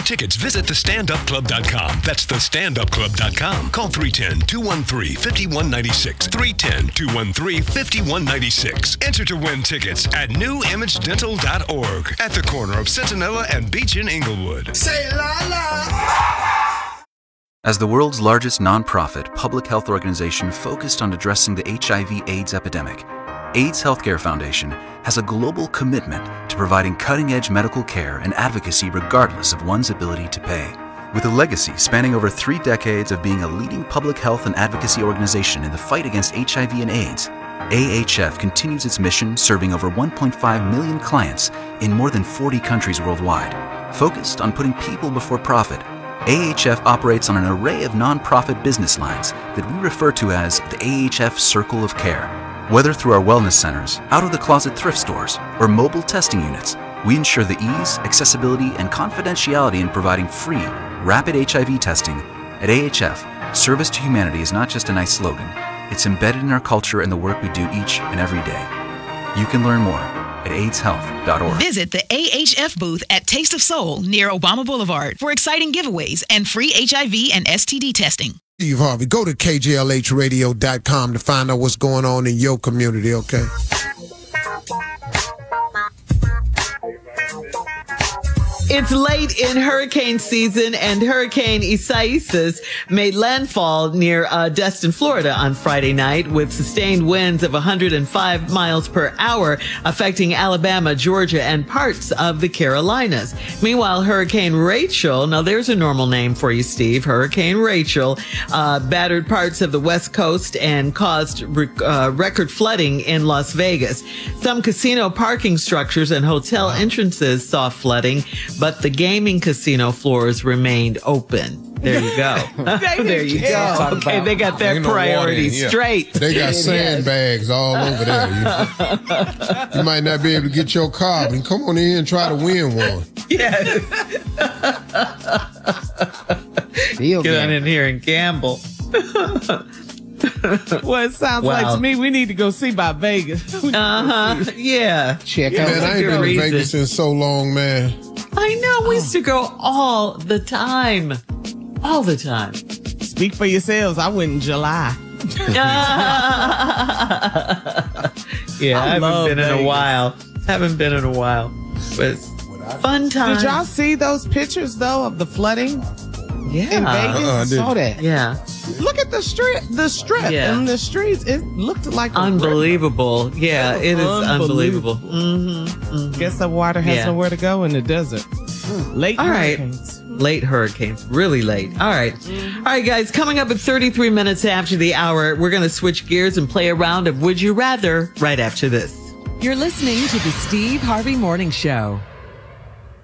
tickets, visit thestandupclub.com. That's thestandupclub.com. Call 310-213-5196. 310-213-5196. Enter to win tickets at newImageDental.org at the corner of Centinela and Beach in Inglewood. Say la la! As the world's largest nonprofit public health organization focused on addressing the HIV/AIDS epidemic, AIDS Healthcare Foundation has a global commitment to providing cutting-edge medical care and advocacy regardless of one's ability to pay. With a legacy spanning over 3 decades of being a leading public health and advocacy organization in the fight against HIV and AIDS, AHF continues its mission serving over 1.5 million clients in more than 40 countries worldwide. Focused on putting people before profit, AHF operates on an array of nonprofit business lines that we refer to as the AHF Circle of Care. Whether through our wellness centers, out-of-the-closet thrift stores, or mobile testing units, we ensure the ease, accessibility, and confidentiality in providing free, rapid HIV testing. At AHF, service to humanity is not just a nice slogan. It's embedded in our culture and the work we do each and every day. You can learn more at AIDShealth.org. Visit the AHF booth at Taste of Soul near Obama Boulevard for exciting giveaways and free HIV and STD testing. Steve Harvey, go to KJLHradio.com to find out what's going on in your community, okay? It's late in hurricane season, and Hurricane Isaias made landfall near Destin, Florida on Friday night with sustained winds of 105 miles per hour affecting Alabama, Georgia, and parts of the Carolinas. Meanwhile, Hurricane Rachel, now there's a normal name for you, Steve, Hurricane Rachel, battered parts of the West Coast and caused record flooding in Las Vegas. Some casino parking structures and hotel entrances saw flooding, but the gaming casino floors remained open. There you go. There you go. Okay, they got their priorities straight. They got sandbags all over there. You might not be able to get your car, but come on in and try to win one. Yes. Get on in here and gamble. Well, it sounds like to me we need to go see about Vegas. Yeah. Check out. Man, I ain't been to Vegas in so long, man. I know. We used to go all the time. All the time. Speak for yourselves. I went in July. Yeah, I haven't been Vegas. in a while. Haven't been in a while. But it's fun time. Did y'all see those pictures, though, of the flooding in Vegas? I saw that. Yeah. Look at the strip and the streets. It looked like a unbelievable. Yeah, it is unbelievable. Guess the water has nowhere to go in the desert. Late hurricanes. Late hurricanes. Really late. All right. All right, guys. Coming up at 33 minutes after the hour, we're going to switch gears and play a round of Would You Rather right after this. You're listening to the Steve Harvey Morning Show.